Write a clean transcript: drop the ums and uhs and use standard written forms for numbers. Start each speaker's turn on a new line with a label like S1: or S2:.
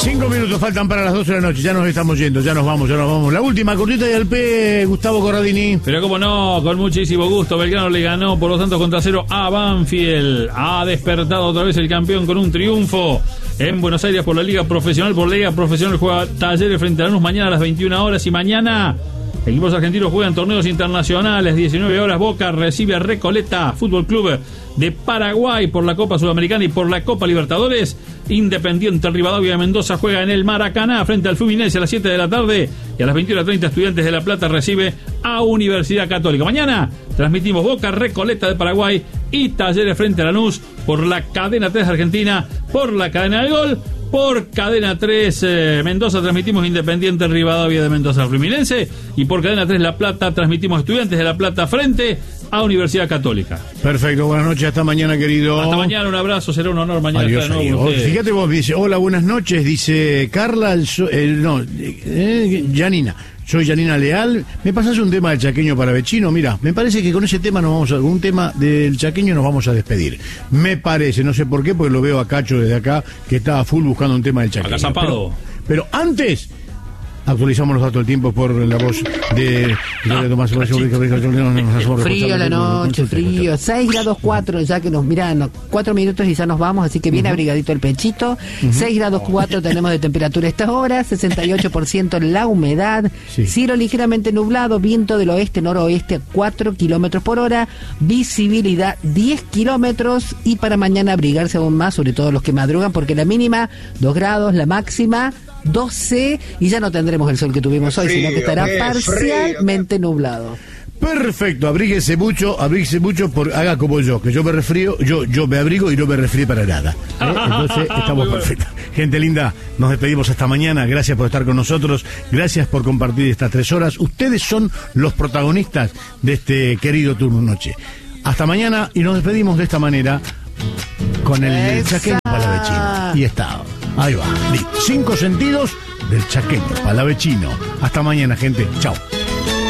S1: 5 minutos faltan para las 12 de la noche, ya nos estamos yendo, ya nos vamos. La última cortita y al P, Gustavo Corradini.
S2: Pero cómo no, con muchísimo gusto, Belgrano le ganó por 2-0 a Banfield. Ha despertado otra vez el campeón con un triunfo en Buenos Aires por la Liga Profesional. Por la Liga Profesional juega Talleres frente a Lanús mañana a las 21 horas y mañana equipos argentinos juegan torneos internacionales. 19 horas Boca recibe a Recoleta Fútbol Club de Paraguay por la Copa Sudamericana y por la Copa Libertadores. Independiente Rivadavia de Mendoza juega en el Maracaná frente al Fluminense a las 7 de la tarde y a las 21:30 Estudiantes de La Plata recibe a Universidad Católica. Mañana transmitimos Boca Recoleta de Paraguay y Talleres frente a Lanús por la cadena 3 Argentina, por la cadena del Gol. Por Cadena 3 Mendoza transmitimos Independiente Rivadavia de Mendoza Fluminense y por Cadena 3 La Plata transmitimos Estudiantes de La Plata frente a Universidad Católica.
S1: Perfecto, buenas noches, hasta mañana, querido.
S2: Hasta mañana, un abrazo, será un honor mañana
S1: adiós,
S2: estar de nuevo con ustedes.
S1: Fíjate vos, dice, hola, buenas noches, dice Carla, Janina. Soy Janina Leal. ¿Me pasás un tema del chaqueño palavecino? Mira, me parece que con ese tema un tema del chaqueño nos vamos a despedir. Me parece, no sé por qué, porque lo veo a Cacho desde acá, que está a full buscando un tema del chaqueño. Pero antes, actualizamos los datos del tiempo por la voz de Tomás.
S3: Frío la noche, frío. 6 grados 4, ya que nos miran 4 minutos y ya nos vamos, así que bien abrigadito el pechito. 6 grados 4 tenemos de temperatura a estas horas, 68% la humedad, cielo ligeramente nublado, viento del oeste-noroeste a 4 kilómetros por hora, visibilidad 10 kilómetros y para mañana abrigarse aún más, sobre todo los que madrugan, porque la mínima 2 grados, la máxima 12 y ya no tendremos el sol que tuvimos hoy, sino que estará parcialmente nublado.
S1: Perfecto, abríguese mucho, haga como yo, que yo me resfrío, yo me abrigo y no me resfrío para nada. Entonces estamos perfectos. Gente linda, nos despedimos hasta mañana, gracias por estar con nosotros, gracias por compartir estas 3 horas. Ustedes son los protagonistas de este querido turno noche. Hasta mañana y nos despedimos de esta manera con el chaqueño palavecino. Y está. Ahí va, 5 sentidos del chaqueño palavecino. Hasta mañana, gente. Chao.